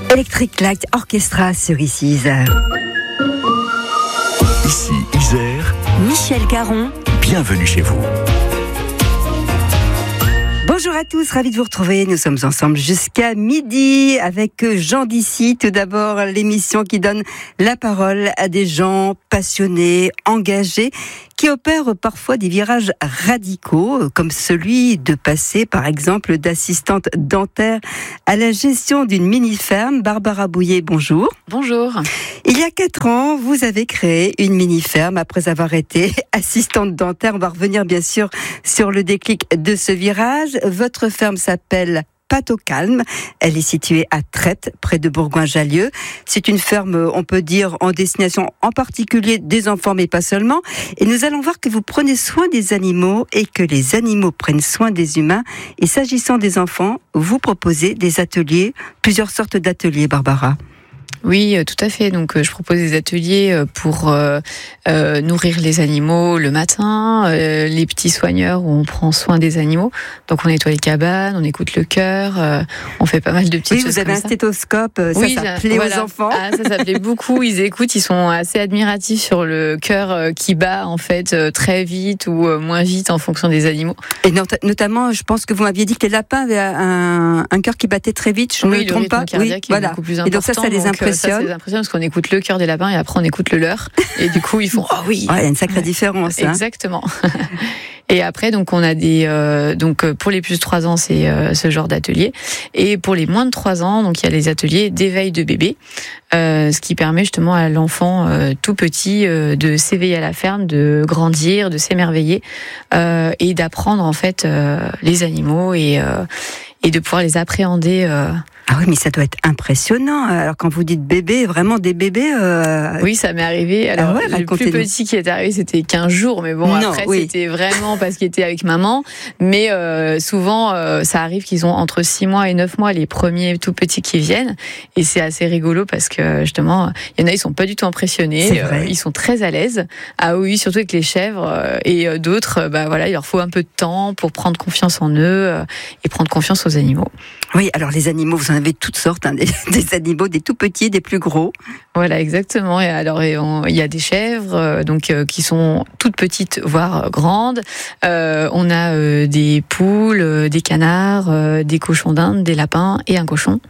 Electric Light Orchestra sur Ici Isère. Ici Isère, Michel Caron. Bienvenue chez vous. Bonjour à tous, ravi de vous retrouver. Nous sommes ensemble jusqu'à midi avec Jean d'ici. Tout d'abord, l'émission qui donne la parole à des gens passionnés, engagés, qui opèrent parfois des virages radicaux, comme celui de passer, par exemple, d'assistante dentaire à la gestion d'une mini-ferme. Barbara Bouillet, bonjour. Bonjour. Il y a 4 ans, vous avez créé une mini-ferme après avoir été assistante dentaire. On va revenir bien sûr sur le déclic de ce virage. Votre ferme s'appelle Pâte au Calme. Elle est située à Trette, près de Bourgoin-Jallieu. C'est une ferme, on peut dire, en destination en particulier des enfants, mais pas seulement. Et nous allons voir que vous prenez soin des animaux et que les animaux prennent soin des humains. Et s'agissant des enfants, vous proposez des ateliers, plusieurs sortes d'ateliers, Barbara. Oui, tout à fait. Donc, je propose des ateliers pour nourrir les animaux le matin, les petits soigneurs où on prend soin des animaux. Donc, on nettoie les cabanes, on écoute le cœur, on fait pas mal de petites choses. Oui, vous avez un stéthoscope, oui, ça plaît aux enfants. Ah, ça plaît beaucoup. Ils écoutent, ils sont assez admiratifs sur le cœur qui bat en fait très vite ou moins vite en fonction des animaux. Et notamment, je pense que vous m'aviez dit que les lapins avaient un cœur qui battait très vite. Je ne me trompe pas. Oui, voilà. Beaucoup plus important. Et donc ça les impressionne. Ça les impressionne parce qu'on écoute le cœur des lapins et après on écoute le leur. Et du coup, ils font oh oui. Ouais, il y a une sacrée différence. Exactement. Et après, donc on a des pour les plus de 3 ans, c'est ce genre d'atelier. Et pour les moins de 3 ans, donc il y a les ateliers d'éveil de bébé, ce qui permet justement à l'enfant tout petit de s'éveiller à la ferme, de grandir, de s'émerveiller et d'apprendre en fait les animaux et de pouvoir les appréhender. Ah oui, mais ça doit être impressionnant. Alors quand vous dites bébé, vraiment des bébés. Oui, ça m'est arrivé. Alors le plus petit qui est arrivé, c'était 15 jours, mais bon après c'était vraiment parce qu'il était avec maman. Mais souvent, ça arrive qu'ils ont entre 6 mois et 9 mois les premiers tout petits qui viennent, et c'est assez rigolo parce que justement, il y en a ils sont pas du tout impressionnés, ils sont très à l'aise. Ah oui, surtout avec les chèvres et d'autres, voilà, il leur faut un peu de temps pour prendre confiance en eux et prendre confiance aux animaux. Oui, alors les animaux, vous en avez toutes sortes, hein, des animaux, des tout petits, des plus gros. Voilà, exactement. Et alors, il y a des chèvres, qui sont toutes petites, voire grandes. On a des poules, des canards, des cochons d'Inde, des lapins et un cochon.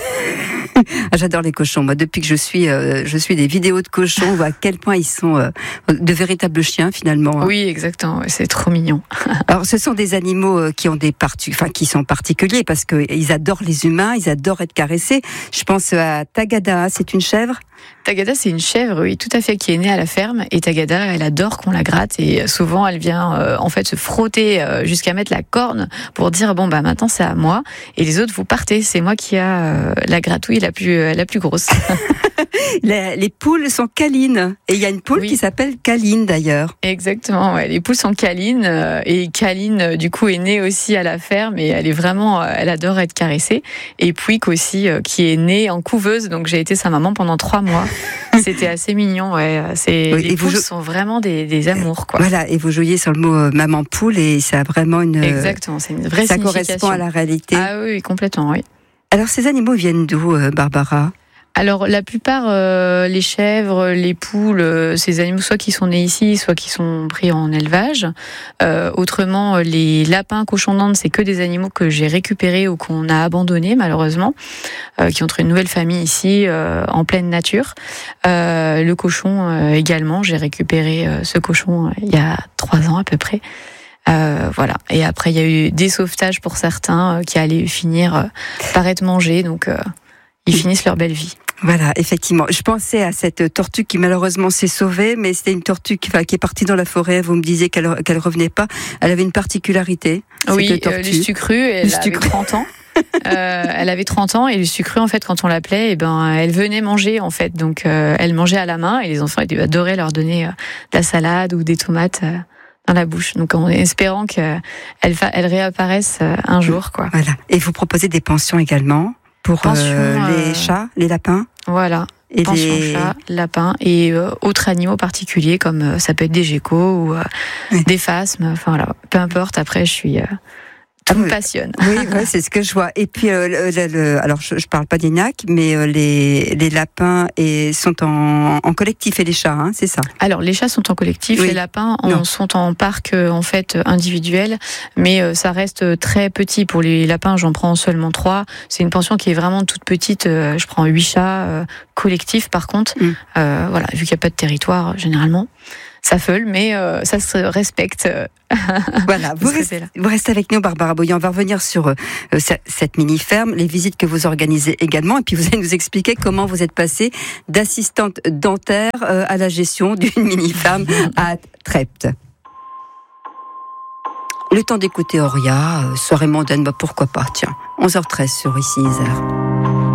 Ah, j'adore les cochons. Moi, depuis que je suis des vidéos de cochons, on voit à quel point ils sont de véritables chiens finalement. Hein. Oui, exactement. C'est trop mignon. Alors, ce sont des animaux qui ont qui sont particuliers parce que ils adorent les humains, ils adorent être caressés. Je pense à Tagada. C'est une chèvre. Tagada, c'est une chèvre, oui, tout à fait, qui est née à la ferme. Et Tagada, elle adore qu'on la gratte. Et souvent, elle vient en fait se frotter jusqu'à mettre la corne pour dire bon bah maintenant c'est à moi. Et les autres, vous partez. C'est moi qui a la gratouille la plus grosse. Les poules sont câlines. Et il y a une poule qui s'appelle Câline d'ailleurs. Exactement, ouais. Les poules sont câlines. Et Câline, du coup, est née aussi à la ferme. Et elle est vraiment, elle adore être caressée. Et Pouic aussi, qui est née en couveuse. Donc j'ai été sa maman pendant 3 mois. C'était assez mignon, ouais. Les poules sont vraiment des amours, quoi. Voilà, et vous jouiez sur le mot maman poule et ça a vraiment une. Exactement, c'est une vraie signification. Ça correspond à la réalité. Ah oui, complètement, oui. Alors ces animaux viennent d'où, Barbara ? Alors la plupart, les chèvres, les poules, ces animaux soit qui sont nés ici, soit qui sont pris en élevage. Autrement, les lapins, cochons d'Inde, c'est que des animaux que j'ai récupérés ou qu'on a abandonnés malheureusement, qui ont trouvé une nouvelle famille ici, en pleine nature. Le cochon également, j'ai récupéré ce cochon il y a 3 ans à peu près. Voilà. Et après, il y a eu des sauvetages pour certains qui allaient finir par être mangés, donc ils finissent leur belle vie. Voilà, effectivement. Je pensais à cette tortue qui malheureusement s'est sauvée, mais c'était une tortue qui est partie dans la forêt. Vous me disiez qu'elle revenait pas. Elle avait une particularité. Oui, Lustucru, elle avait 30 ans. Elle avait 30 ans et Lustucru, en fait, quand on l'appelait, elle venait manger, en fait. Donc, elle mangeait à la main et les enfants adoraient leur donner de la salade ou des tomates dans la bouche. Donc, en espérant qu'elle réapparaisse un jour, quoi. Voilà. Et vous proposez des pensions également pour les chats, les lapins. Voilà. Et pension chat, lapins et autres animaux particuliers comme ça peut être des geckos ou des phasmes. Enfin voilà, peu importe. Après, je suis Tout me passionne. Oui, ouais, c'est ce que je vois. Et puis, alors je parle pas des NAC, mais les lapins sont en collectif et les chats, hein, c'est ça? Alors, les chats sont en collectif, Oui. les lapins Non. sont en parc en fait individuel, mais ça reste très petit. Pour les lapins, j'en prends seulement 3. C'est une pension qui est vraiment toute petite. Je prends 8 chats collectifs, par contre. Voilà, vu qu'il n'y a pas de territoire, généralement. Ça feule, mais ça se respecte. Voilà, vous restez avec nous, Barbara Boyer. On va revenir sur cette mini-ferme, les visites que vous organisez également, et puis vous allez nous expliquer comment vous êtes passée d'assistante dentaire à la gestion d'une mini-ferme à Trepte. Le temps d'écouter Auria, soirée mondaine, pourquoi pas, tiens, 11h13 sur ici Isère.